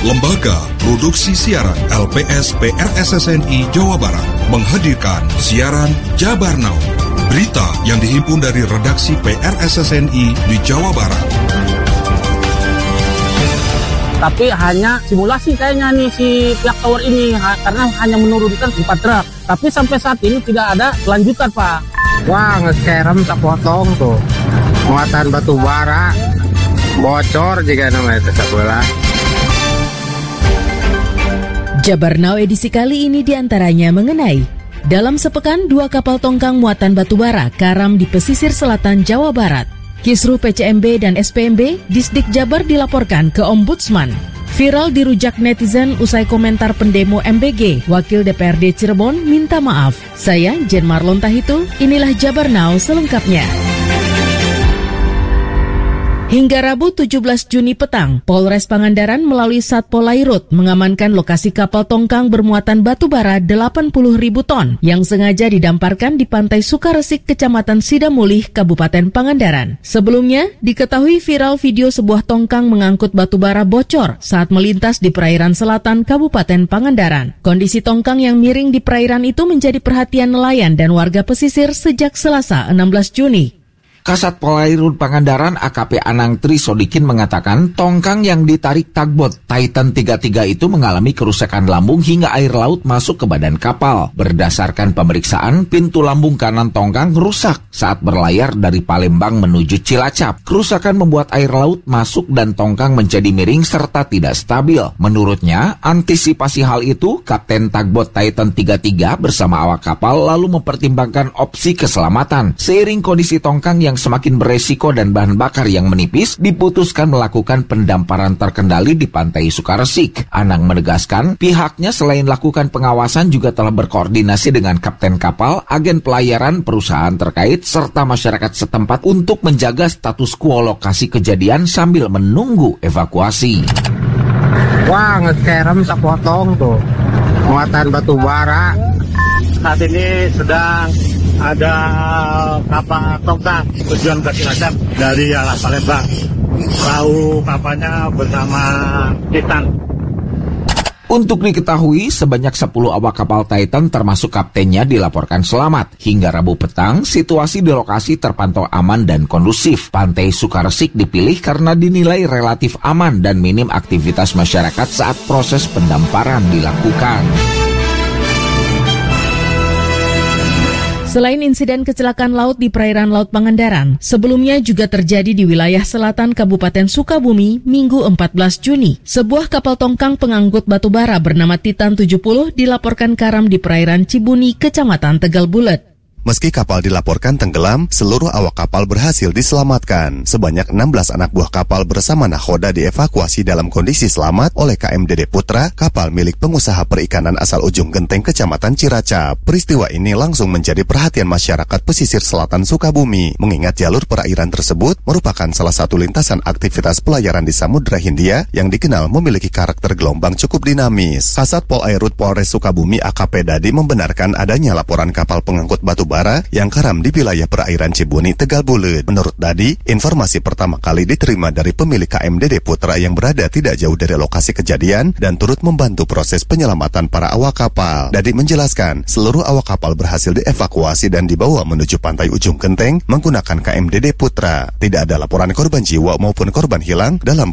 Lembaga Produksi Siaran LPS PRSSNI Jawa Barat menghadirkan siaran Jabar Now, berita yang dihimpun dari redaksi PRSSNI di Jawa Barat. Tapi hanya simulasi kayaknya nih si pihak tower ini, karena hanya menurunkan 4 truk. Tapi sampai saat ini tidak ada kelanjutan, Pak. Wah, ngekerem terpotong tuh. Muatan batu bara, bocor juga namanya itu sebelah. Jabar Now edisi kali ini diantaranya mengenai dalam sepekan 2 kapal tongkang muatan batubara karam di pesisir selatan Jawa Barat. Kisruh PCMB dan SPMB, Disdik Jabar dilaporkan ke Ombudsman. Viral dirujak netizen usai komentar pendemo MBG, Wakil DPRD Cirebon minta maaf. Saya Jen Marlon Tahitu, inilah Jabar Now selengkapnya. Hingga Rabu 17 Juni petang, Polres Pangandaran melalui Satpol Lairut mengamankan lokasi kapal tongkang bermuatan batubara 80.000 ton yang sengaja didamparkan di Pantai Sukaresik, Kecamatan Sidamulih, Kabupaten Pangandaran. Sebelumnya, diketahui viral video sebuah tongkang mengangkut batubara bocor saat melintas di perairan selatan Kabupaten Pangandaran. Kondisi tongkang yang miring di perairan itu menjadi perhatian nelayan dan warga pesisir sejak Selasa 16 Juni. Kasat Polairut Pangandaran AKP Anang Tri Sodikin mengatakan tongkang yang ditarik tugboat Titan 33 itu mengalami kerusakan lambung hingga air laut masuk ke badan kapal. Berdasarkan pemeriksaan, pintu lambung kanan tongkang rusak saat berlayar dari Palembang menuju Cilacap. Kerusakan membuat air laut masuk dan tongkang menjadi miring serta tidak stabil. Menurutnya, antisipasi hal itu, Kapten tugboat Titan 33 bersama awak kapal lalu mempertimbangkan opsi keselamatan. Seiring kondisi tongkang yang semakin beresiko dan bahan bakar yang menipis, diputuskan melakukan pendamparan terkendali di Pantai Sukaresik. Anang menegaskan, pihaknya selain lakukan pengawasan juga telah berkoordinasi dengan kapten kapal, agen pelayaran, perusahaan terkait, serta masyarakat setempat untuk menjaga status quo lokasi kejadian sambil menunggu evakuasi. Wah, ngekerem terpotong tuh. Muatan batu bara. Saat ini sedang ada kapal tongkang tujuan ke Cilacap dari arah Palembang. Perahu kapalnya bersama Titan. Untuk diketahui, sebanyak 10 awak kapal Titan termasuk kaptennya dilaporkan selamat. Hingga Rabu petang, situasi di lokasi terpantau aman dan kondusif. Pantai Sukaresik dipilih karena dinilai relatif aman dan minim aktivitas masyarakat saat proses pendamparan dilakukan. Selain insiden kecelakaan laut di perairan Laut Pangandaran, sebelumnya juga terjadi di wilayah selatan Kabupaten Sukabumi Minggu 14 Juni. Sebuah kapal tongkang pengangkut batubara bernama Titan 70 dilaporkan karam di perairan Cibuni, Kecamatan Tegal Bulet. Meski kapal dilaporkan tenggelam, seluruh awak kapal berhasil diselamatkan. Sebanyak 16 anak buah kapal bersama nahkoda dievakuasi dalam kondisi selamat oleh KM Dede Putra, kapal milik pengusaha perikanan asal Ujung Genteng, Kecamatan Ciracap. Peristiwa ini langsung menjadi perhatian masyarakat pesisir selatan Sukabumi, mengingat jalur perairan tersebut merupakan salah satu lintasan aktivitas pelayaran di Samudra Hindia yang dikenal memiliki karakter gelombang cukup dinamis. Kasat Polairut Polres Sukabumi AKP Dadi membenarkan adanya laporan kapal pengangkut batubara yang karam di wilayah perairan Cibuni, Tegal Bulet. Menurut Dadi, informasi pertama kali diterima dari pemilik KM Dede Putra yang berada tidak jauh dari lokasi kejadian dan turut membantu proses penyelamatan para awak kapal. Dadi menjelaskan, seluruh awak kapal berhasil dievakuasi dan dibawa menuju pantai Ujung Genteng menggunakan KM Dede Putra. Tidak ada laporan korban jiwa maupun korban hilang dalam